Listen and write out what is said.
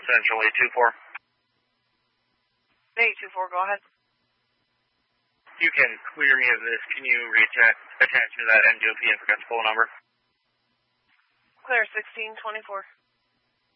Central 824. 824, go ahead. You can clear me of this. Can you attach me to that NJOP and forget the phone number? Clear 1624.